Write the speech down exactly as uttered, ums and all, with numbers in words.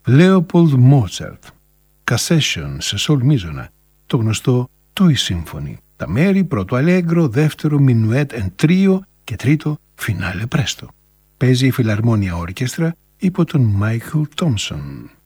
Λέοπολντ Μότσαρτ, Cassation σε σολ μίζωνα, το γνωστό Toy Symphony. Τα μέρη πρώτο αλέγκρο, δεύτερο μινουέτ εν τρίο και τρίτο φινάλε πρέστο. Παίζει η Φιλαρμόνια Όρκεστρα υπό τον Μάικλ Τόμσον.